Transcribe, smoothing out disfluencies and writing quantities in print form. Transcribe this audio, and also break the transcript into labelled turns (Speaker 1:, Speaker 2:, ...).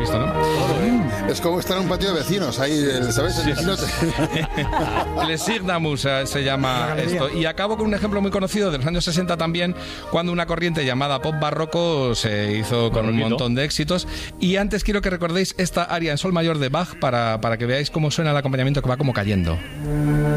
Speaker 1: visto, ¿no?
Speaker 2: Es como estar en un patio de vecinos, ahí, ¿sabes? El vecino
Speaker 1: Les Ignamus se llama esto. Y acabo con un ejemplo muy conocido de los años 60 también, cuando una corriente llamada pop barroco se hizo con un montón de éxitos. Y antes quiero que recordéis esta aria en sol mayor de Bach para que veáis cómo suena el acompañamiento, que va como cayendo.